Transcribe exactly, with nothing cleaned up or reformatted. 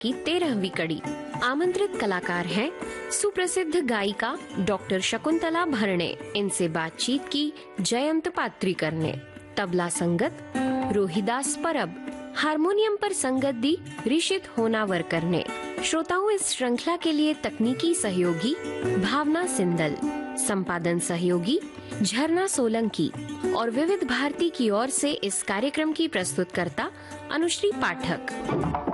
की तेरहवीं कड़ी। आमंत्रित कलाकार हैं सुप्रसिद्ध गायिका डॉक्टर शकुंतला भरणे। इनसे बातचीत की जयंत पात्रीकर ने। तबला संगत रोहिदास परब, हारमोनियम पर संगत दी ऋषित होनावरकर ने। श्रोताओं, इस श्रृंखला के लिए तकनीकी सहयोगी भावना सिंदल, संपादन सहयोगी झरना सोलंकी और विविध भारती की ओर से इस कार्यक्रम की प्रस्तुतकर्ता अनुश्री पाठक।